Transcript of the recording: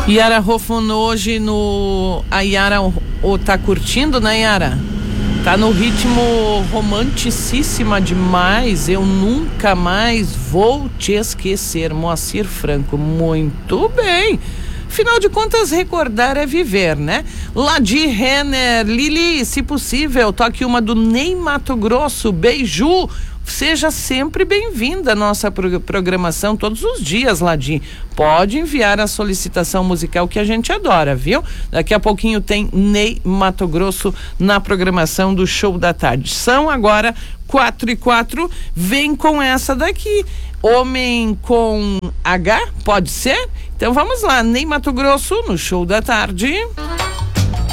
Yara Hoffman hoje no... A Yara tá curtindo, né, Yara? Tá no ritmo romanticíssima demais. Eu nunca mais vou te esquecer. Moacir Franco, muito bem. Afinal de contas, recordar é viver, né? Ladi Renner, Lili, se possível, toque uma do Ney Matogrosso, Beiju. Seja sempre bem-vinda à nossa programação todos os dias, Ladi. Pode enviar a solicitação musical que a gente adora, viu? Daqui a pouquinho tem Ney Matogrosso na programação do Show da Tarde. São agora 4:04. Vem com essa daqui. Homem com H, pode ser? Então vamos lá, Ney Matogrosso no Show da Tarde.